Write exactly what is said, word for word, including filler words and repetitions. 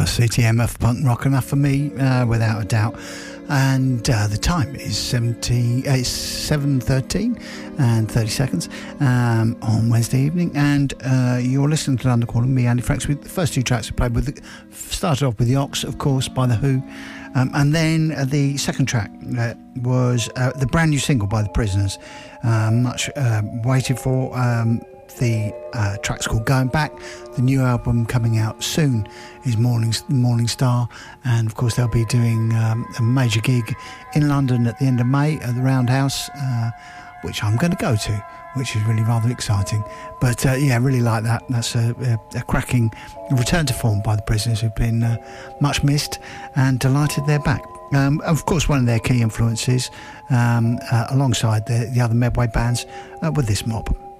Uh, C T M F punk rock enough for me, uh, without a doubt. And uh, the time is seventy, uh, it's seven thirteen and thirty seconds um, on Wednesday evening. And uh, you're listening to London Calling, me, Andy Franks, with the first two tracks we played with. The, started off with The Ox, of course, by The Who. Um, and then uh, the second track uh, was uh, the brand new single by The Prisoners, uh, much uh, waited for. Um, the uh, track's called Going Back. The new album coming out soon is Morning, Morning Star, and of course they'll be doing um, a major gig in London at the end of May at the Roundhouse, uh, which I'm going to go to, which is really rather exciting. But uh, yeah, really like that. That's a, a, a cracking return to form by The Prisoners, who've been uh, much missed, and delighted they're back. Um, of course, one of their key influences, um, uh, alongside the, the other Medway bands, uh, with this mob.